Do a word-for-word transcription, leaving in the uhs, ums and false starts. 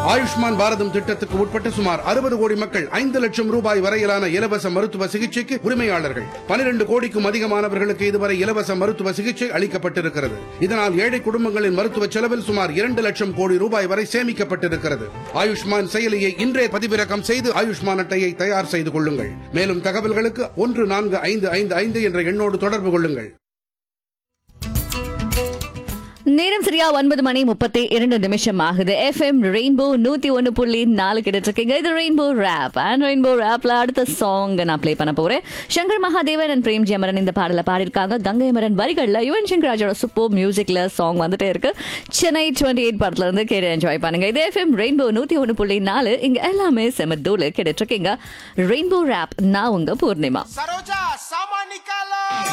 ஆயுஷ்மான் பாரதம் திட்டத்துக்கு உட்பட்ட சுமார் அறுபது கோடி மக்கள் ஐந்து லட்சம் ரூபாய் வரையிலான இலவச மருத்துவ சிகிச்சைக்கு உரிமையாளர்கள். பனிரெண்டு கோடிக்கும் அதிகமானவர்களுக்கு இதுவரை இலவச மருத்துவ சிகிச்சை அளிக்கப்பட்டிருக்கிறது. இதனால் ஏழை குடும்பங்களின் மருத்துவ செலவில் சுமார் இரண்டு லட்சம் கோடி ரூபாய் வரை சேமிக்கப்பட்டிருக்கிறது. ஆயுஷ்மான் செயலியை இன்றே பதிவிறக்கம் செய்து ஆயுஷ்மான் அட்டையை தயார் செய்து கொள்ளுங்கள். மேலும் தகவல்களுக்கு ஒன்று நான்கு ஐந்து ஐந்து ஐந்து என்ற எண்ணோடு தொடர்பு கொள்ளுங்கள். நேரம் சரியா ஒன்பது மணி முப்பத்தி இரண்டு நிமிஷம் ஆகுது. எஃப்எம் ரெயின்போ நூத்தி ஒன்னு புள்ளி நாலு கிட்ட இருக்கீங்க. இது ரெயின்போ ரேப் அண்ட் ரெயின்போ ரேப்ல அடுத்த சாங் நான் பிளே பண்ண போறேன். சங்கர் மகாதேவன் அண்ட் பிரேம்ஜி அமரன் இந்த பாடல பாடிருக்காங்க. கங்கை அமரன் வரிகள்ல யுவன் சங்கர் ராஜோட சூப்பர் மியூசிக்ல சாங் வந்துட்டே இருக்கு. சென்னை டுவெண்ட்டி எயிட் படத்துல இருந்து கேட்டு என்ஜாய் பண்ணுங்க. இது எஃப்எம் ரெயின்போ நூத்தி ஒன்னு புள்ளி நாலு. இங்க எல்லாமே செம தூளு கேட்டு இருக்கீங்க. ரெயின்போ ரேப் நான் உங்க பூர்ணிமா.